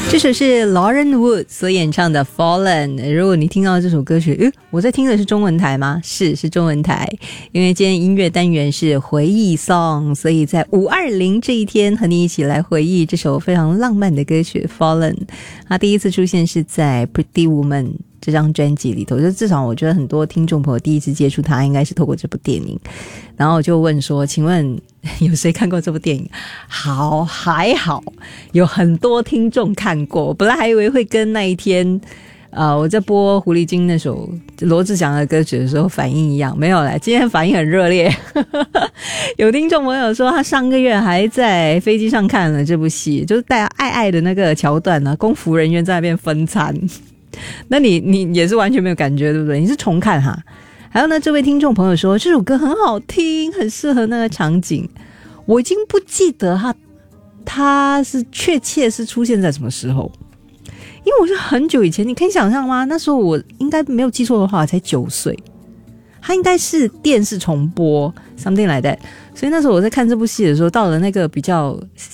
这首是 Lauren Wood 所演唱的 Fallen。 如果你听到这首歌曲，我在听的是中文台吗？是中文台，因为今天音乐单元是回忆 song， 所以在520这一天和你一起来回忆这首非常浪漫的歌曲 Fallen。 它第一次出现是在 Pretty Woman 这张专辑里头，就至少我觉得很多听众朋友第一次接触它应该是透过这部电影。然后我就问说，请问有谁看过这部电影？还好有很多听众看过。我本来还以为会跟那一天我在播狐狸精那首罗志祥的歌曲的时候反应一样，没有啦，今天反应很热烈有听众朋友说他上个月还在飞机上看了这部戏，就是带爱爱的那个桥段呢，空服人员在那边分餐那你也是完全没有感觉对不对？你是重看哈。还有呢，这位听众朋友说这首歌很好听，很适合那个场景。我已经不记得他是确切是出现在什么时候，因为我是很久以前，你可以想象吗？那时候我应该没有记错的话才9岁，他应该是电视重播 something like that。 所以那时候我在看这部戏的时候，到了那个比较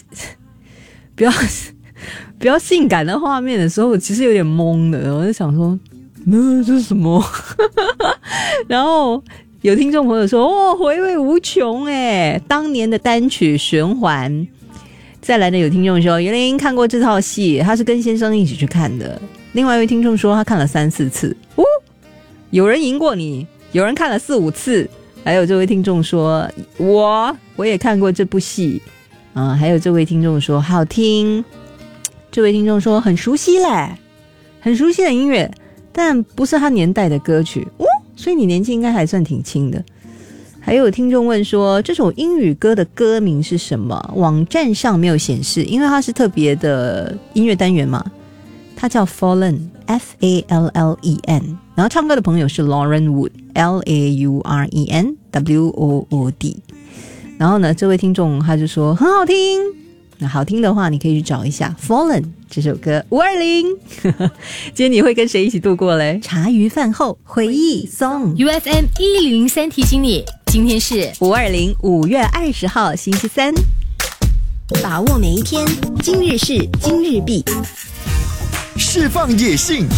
性感的画面的时候，我其实有点懵的，我就想说这是什么然后有听众朋友说回味无穷耶，当年的单曲循环。再来的有听众说袁玲看过这套戏，他是跟先生一起去看的。另外一位听众说他看了3-4次，有人赢过你，有人看了4-5次。还有这位听众说我也看过这部戏还有这位听众说好听。这位听众说很熟悉嘞，很熟悉的音乐，但不是他年代的歌曲所以你年纪应该还算挺轻的。还有听众问说这首英语歌的歌名是什么？网站上没有显示，因为它是特别的音乐单元嘛。它叫 Fallen F-A-L-L-E-N， 然后唱歌的朋友是 Lauren Wood L-A-U-R-E-N W-O-O-D。 然后呢，这位听众他就说很好听。那好听的话你可以去找一下 Fallen 这首歌。520今天你会跟谁一起度过嘞？茶余饭后回忆 song。 UFM 1003提醒你，今天是 5月20号星期三， 把握每一天，今日事今日毕， 释放野性，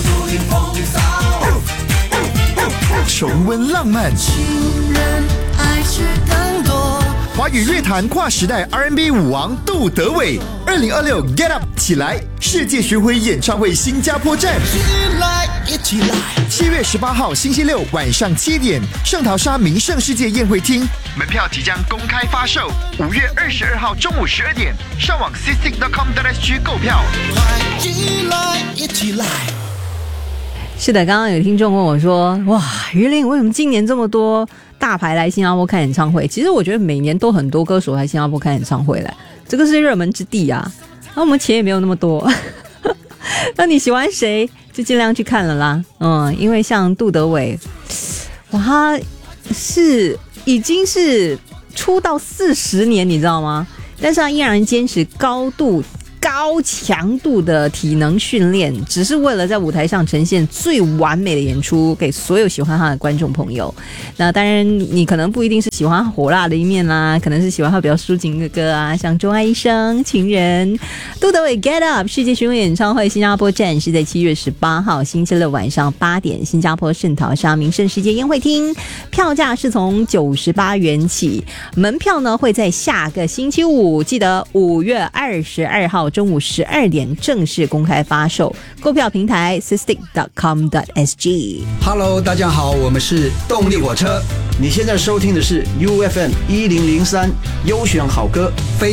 重温浪漫，华语乐坛跨时代 R&B 舞王杜德伟，2026 Get Up 起来世界巡回演唱会新加坡站，7月18号星期六晚上7点，圣淘沙名胜世界宴会厅，门票即将公开发售。5月22号中午12点，上网 citizen.com.sg 购票。一起来。 是的，刚刚有听众问我说哇，于玲为什么今年这么多大牌来新加坡看演唱会？其实我觉得每年都很多歌手来新加坡看演唱会来，这个是热门之地啊。那我们钱也没有那么多那你喜欢谁就尽量去看了啦。因为像杜德伟，哇，他已经是出道40年，你知道吗？但是他依然坚持高强度的体能训练，只是为了在舞台上呈现最完美的演出给所有喜欢他的观众朋友。那当然你可能不一定是喜欢火辣的一面啦，可能是喜欢他比较抒情的歌啊，像钟爱一生、情人。杜德伟 Get Up 世界巡回演唱会新加坡站是在7月18号星期六晚上8点，新加坡圣淘沙名胜世界宴会厅，票价是从98元起，门票呢会在下个星期五，记得5月22号中午12点正式公开发售，购票平台 system.com.sg。 Hello， 大家好，我们是动力火车。你现在收听的是 UFM 1003优选好歌非